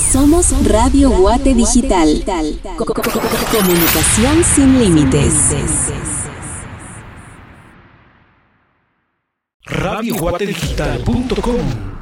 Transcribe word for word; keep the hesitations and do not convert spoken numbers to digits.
Somos Radio Guate Digital. Comunicación sin límites. radio guate digital punto com